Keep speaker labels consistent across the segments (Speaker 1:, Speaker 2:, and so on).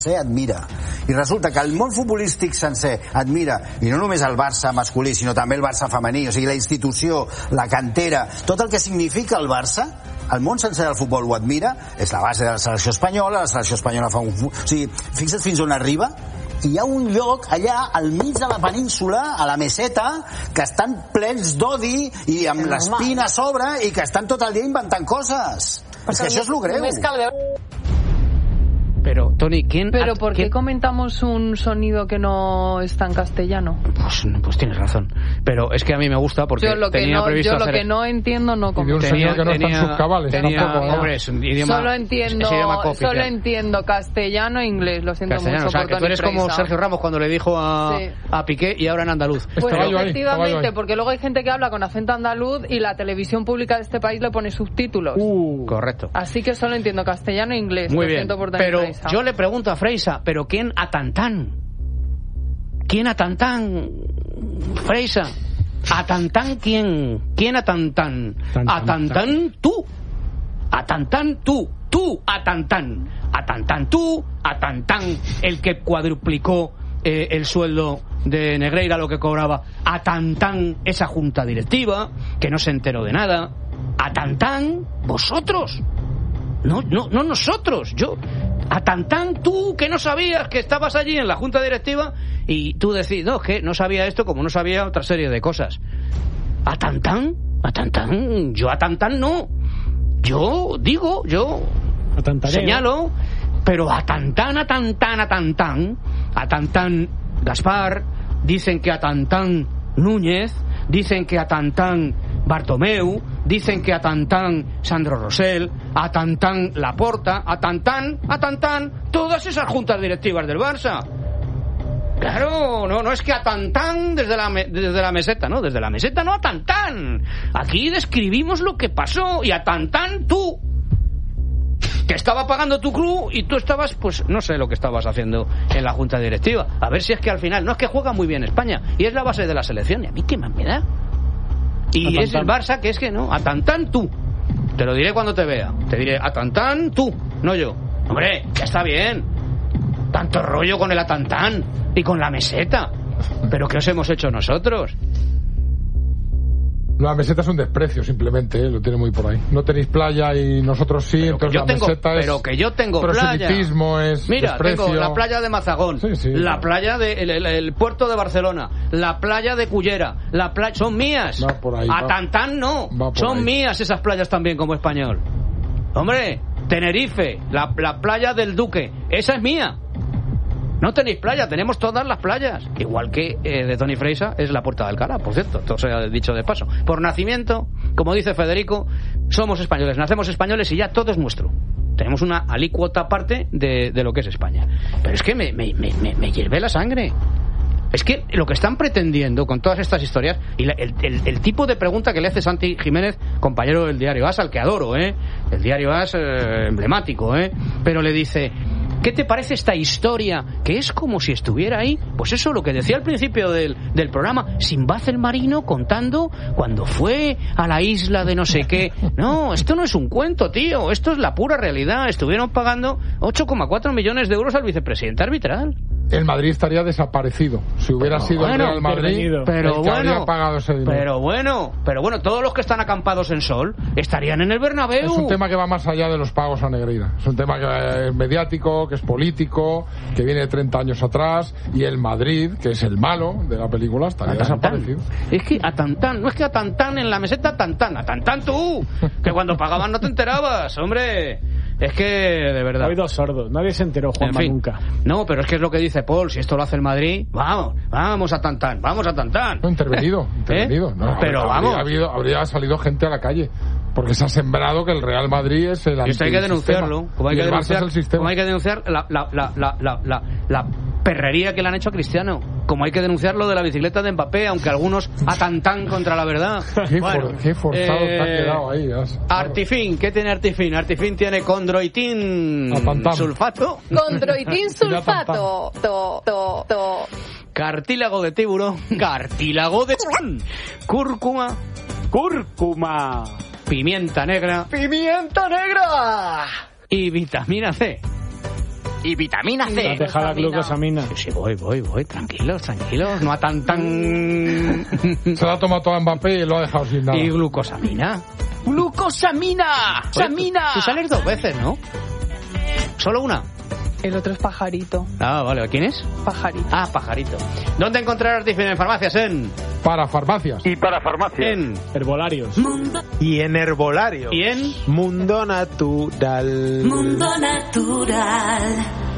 Speaker 1: admira. I resulta que el món futbolístic sencer admira, i no només el Barça masculí, sinó també el Barça femení, o sigui, la institució, la cantera, tot el que significa el Barça, el món sencer del futbol ho admira, és la base de la selecció espanyola fa un... O sigui, fixa't fins on arriba, i hi ha un lloc allà al mig de la península, a la meseta, que estan plens d'odi i amb l'espina a sobre i que estan tot el dia inventant coses. És que això és lo greu.
Speaker 2: Pero, Tony,
Speaker 3: ¿Pero por qué comentamos un sonido que no está en castellano?
Speaker 2: Pues tienes razón. Pero es que a mí me gusta porque tenía previsto hacer...
Speaker 3: Yo lo que no entiendo no comento.
Speaker 4: Y de un señor que no está en sus cabales.
Speaker 2: Hombre, es un idioma...
Speaker 3: Solo entiendo castellano e inglés. Lo siento mucho.
Speaker 2: O sea, que tú eres como Sergio Ramos cuando le dijo a Piqué y ahora en andaluz.
Speaker 3: Pues efectivamente, porque luego hay gente que habla con acento andaluz y la televisión pública de este país le pone subtítulos.
Speaker 2: Correcto.
Speaker 3: Así que solo entiendo castellano e inglés.
Speaker 2: Muy bien, pero yo le pregunto a Freisa, ¿pero quién a Tantán? ¿Quién a Tantán? Freisa. ¿A Tantán quién? ¿Quién a Tantán? ¿A Tantán tú? ¿A Tantán tú? ¿Tú a Tantán? ¿A Tantán tú? ¿A Tantán el que cuadruplicó el sueldo de Negreira, lo que cobraba? ¿A Tantán esa junta directiva que no se enteró de nada? ¿A Tantán vosotros? No nosotros, yo. A Tantán, tú que no sabías que estabas allí en la junta directiva y tú decís, no, es que no sabía esto como no sabía otra serie de cosas. ¿A Tantán? Yo a Tantán no. Yo digo, señalo, pero a Tantán Gaspar, dicen que a Tantán Núñez, dicen que a Tantán Bartomeu, dicen que a Tantán Sandro Rosell, a Tantán Laporta, a Tantán, todas esas juntas directivas del Barça. Claro, no es que a Tantán desde la meseta, no, desde la meseta no a Tantán. Aquí describimos lo que pasó y a Tantán tú, que estaba pagando tu club y tú estabas, pues no sé lo que estabas haciendo en la junta directiva. A ver si es que al final, no es que juega muy bien España y es la base de la selección y a mí qué más me da. Y es el Barça que es que no, a Tantán tú. Te lo diré cuando te vea. Te diré, a Tantán tú, no yo. Hombre, ya está bien. Tanto rollo con el a Tantán y con la meseta. ¿Pero qué os hemos hecho nosotros?
Speaker 4: La meseta es un desprecio, simplemente, lo tiene muy por ahí. No tenéis playa y nosotros sí, pero entonces la meseta es...
Speaker 2: Pero que yo tengo playa.
Speaker 4: Es
Speaker 2: mira,
Speaker 4: desprecio.
Speaker 2: tengo la playa de Mazagón, la playa de el puerto de Barcelona, la playa de Cullera, son mías.
Speaker 4: Va por ahí,
Speaker 2: a Tantán no, son ahí. Mías esas playas también como español. Hombre, Tenerife, la playa del Duque, esa es mía. No tenéis playa, tenemos todas las playas. Igual que de Tony Freisa es la Puerta de Alcalá, por cierto, todo se ha dicho de paso. Por nacimiento, como dice Federico, somos españoles, nacemos españoles y ya todo es nuestro. Tenemos una alícuota aparte de lo que es España. Pero es que me hierve la sangre. Es que lo que están pretendiendo con todas estas historias y el tipo de pregunta que le hace Santi Jiménez, compañero del diario AS, al que adoro, el diario AS emblemático, pero le dice... ¿Qué te parece esta historia? Que es como si estuviera ahí. Pues eso, lo que decía al principio del programa. Sinbad el marino contando cuando fue a la isla de no sé qué. No, esto no es un cuento, tío. Esto es la pura realidad. Estuvieron pagando 8,4 millones de euros al vicepresidente arbitral.
Speaker 4: El Madrid estaría desaparecido. Si hubiera sido el Real Madrid, habría pagado ese dinero.
Speaker 2: Pero bueno, todos los que están acampados en sol estarían en el Bernabéu.
Speaker 4: Es un tema que va más allá de los pagos a Negreira. Es un tema que es mediático, que es político, que viene de 30 años atrás, y el Madrid, que es el malo de la película, estaría desaparecido.
Speaker 2: Es que a Tantán, no es que a Tantán en la meseta, a Tantán tú, que cuando pagaban no te enterabas, hombre. Es que, de verdad...
Speaker 5: Oídos sordos, nadie se enteró, Juanma, nunca.
Speaker 2: No, pero es que es lo que dice Paul, si esto lo hace el Madrid, vamos a Tantán.
Speaker 4: No, intervenido. No,
Speaker 2: pero
Speaker 4: habría salido gente a la calle. Porque se ha sembrado que el Real Madrid es el
Speaker 2: antisistema. Esto hay que denunciarlo. Como hay que denunciar la perrería que le han hecho a Cristiano. Como hay que denunciar lo de la bicicleta de Mbappé, aunque algunos atantán contra la verdad.
Speaker 4: Qué forzado te ha quedado ahí.
Speaker 2: Artifin, ¿qué tiene Artifin? Artifin tiene condroitín sulfato.
Speaker 3: Condroitín sulfato.
Speaker 2: Cartílago de tiburón. Cartílago de cúrcuma. Pimienta negra.
Speaker 5: ¡Pimienta negra!
Speaker 2: Y vitamina C.
Speaker 6: y vitamina C.
Speaker 5: Deja la glucosamina.
Speaker 2: Sí, voy. Tranquilos. No a tan...
Speaker 4: Se la ha tomado toda Mbappé y lo ha dejado sin nada.
Speaker 2: ¿Y glucosamina?
Speaker 6: ¡Glucosamina! ¡Samina!
Speaker 2: Tú sales 2 veces, ¿no? ¿Solo una?
Speaker 3: El otro es Pajarito.
Speaker 2: Ah, vale. ¿Quién es?
Speaker 3: Pajarito.
Speaker 2: Ah, Pajarito. ¿Dónde encontrar Artifin? En farmacias,
Speaker 4: Para farmacias.
Speaker 7: Y para farmacias.
Speaker 2: En
Speaker 5: Herbolarios.
Speaker 7: Y en herbolarios.
Speaker 2: ¿Y en?
Speaker 7: Mundo Natural.
Speaker 8: Mundo Natural.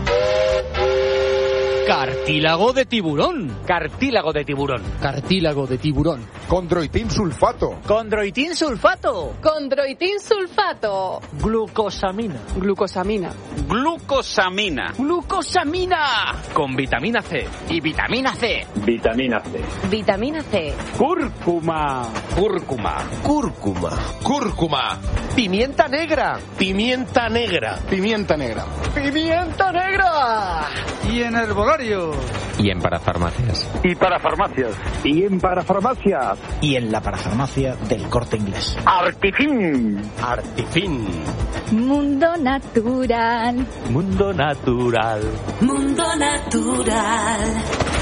Speaker 2: Cartílago de tiburón.
Speaker 6: Cartílago de tiburón.
Speaker 2: Cartílago de tiburón.
Speaker 9: Condroitin sulfato.
Speaker 6: Condroitin sulfato.
Speaker 3: Condroitin sulfato.
Speaker 6: Glucosamina.
Speaker 3: Glucosamina.
Speaker 6: Glucosamina. Glucosamina. Con vitamina C. Y vitamina C.
Speaker 7: Vitamina C.
Speaker 8: Vitamina C.
Speaker 7: Cúrcuma.
Speaker 6: Cúrcuma.
Speaker 9: Cúrcuma.
Speaker 7: Cúrcuma.
Speaker 6: Pimienta negra.
Speaker 7: Pimienta negra.
Speaker 9: Pimienta negra.
Speaker 6: Pimienta negra.
Speaker 1: Y en herbolarios.
Speaker 10: Y en parafarmacias.
Speaker 7: Y para farmacias. Y en parafarmacias.
Speaker 11: Y en la parafarmacia del Corte Inglés.
Speaker 7: Artifin.
Speaker 6: Artifin.
Speaker 8: Mundo Natural.
Speaker 6: Mundo Natural.
Speaker 8: Mundo Natural.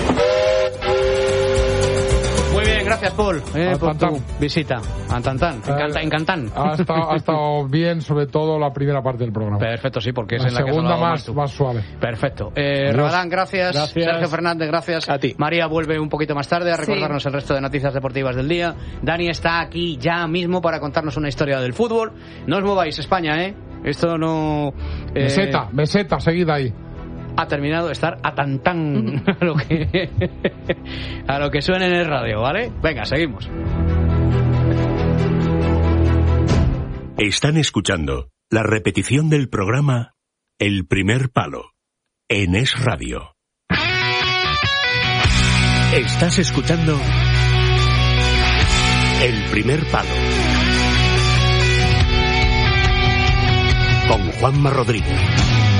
Speaker 2: Muy bien, gracias, Paul, por tu
Speaker 4: Antantán.
Speaker 2: visita. Antantán. Encantán.
Speaker 4: Ha estado bien, sobre todo la primera parte del programa.
Speaker 2: Perfecto, sí, porque es
Speaker 4: La
Speaker 2: en la que has
Speaker 4: segunda
Speaker 2: hablado
Speaker 4: más
Speaker 2: tú.
Speaker 4: suave.
Speaker 2: Perfecto. Ramadán, gracias. Sergio Fernández, gracias.
Speaker 7: A ti.
Speaker 2: María vuelve un poquito más tarde a recordarnos el resto de noticias deportivas del día. Dani está aquí ya mismo para contarnos una historia del fútbol. No os mováis, España, ¿eh? Esto no...
Speaker 4: Meseta, seguida ahí.
Speaker 2: Ha terminado de estar a tantán a lo que suene en el radio, ¿vale? Venga, seguimos.
Speaker 12: Están escuchando la repetición del programa El Primer Palo en Es Radio. Estás escuchando El Primer Palo con Juanma Rodríguez.